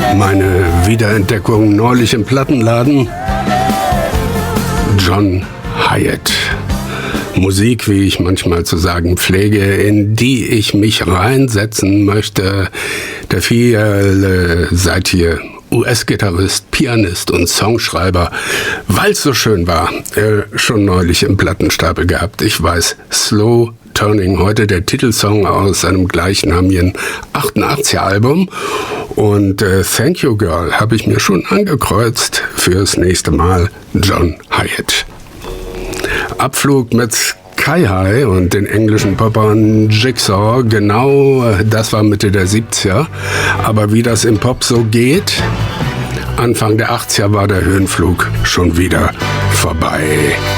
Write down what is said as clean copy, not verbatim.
Meine Wiederentdeckung neulich im Plattenladen. John Hiatt. Musik, wie ich manchmal zu sagen pflege, in die ich mich reinsetzen möchte. Der vielseitige US-Gitarrist, Pianist und Songschreiber, weil es so schön war, schon neulich im Plattenstapel gehabt. Ich weiß, Slow Turning, heute der Titelsong aus seinem gleichnamigen 88er-Album. Und Thank You Girl habe ich mir schon angekreuzt fürs nächste Mal. John Hiatt. Abflug mit Sky High und den englischen Poppern Jigsaw, genau, das war Mitte der 70er. Aber wie das im Pop so geht, Anfang der 80er war der Höhenflug schon wieder vorbei.